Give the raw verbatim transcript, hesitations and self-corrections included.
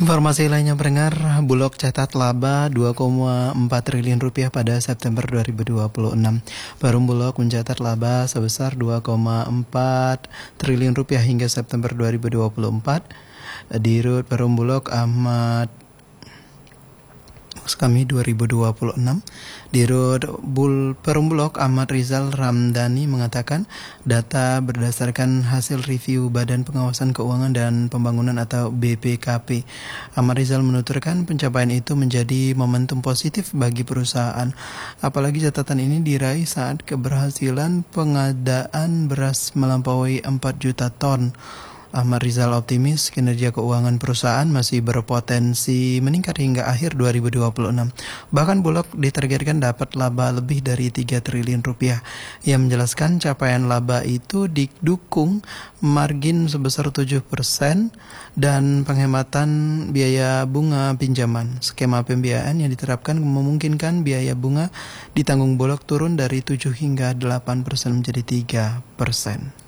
Informasi lainnya pendengar, Bulog catat laba dua koma empat triliun rupiah pada September dua ribu dua puluh enam. Perum Bulog mencatat laba sebesar dua koma empat triliun rupiah hingga September dua ribu dua puluh empat. Dirut Perum Bulog Ahmad kami dua ribu dua puluh enam. Dirut Bul Perum Bulog Ahmad Rizal Ramdhani mengatakan data berdasarkan hasil review Badan Pengawasan Keuangan dan Pembangunan atau B P K P. Ahmad Rizal menuturkan pencapaian itu menjadi momentum positif bagi perusahaan. Apalagi catatan ini diraih saat keberhasilan pengadaan beras melampaui empat juta ton. Ahmad Rizal optimis kinerja keuangan perusahaan masih berpotensi meningkat hingga akhir dua ribu dua puluh enam. Bahkan Bulog ditargetkan dapat laba lebih dari tiga triliun rupiah. Ia menjelaskan capaian laba itu didukung margin sebesar tujuh persen dan penghematan biaya bunga pinjaman. Skema pembiayaan yang diterapkan memungkinkan biaya bunga ditanggung Bulog turun dari tujuh hingga delapan persen menjadi tiga persen.